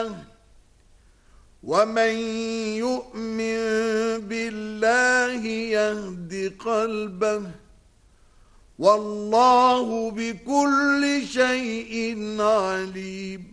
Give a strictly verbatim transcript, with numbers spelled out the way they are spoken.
قلبه ومن يؤمن بالله يهد قلبه والله بكل شيء عليم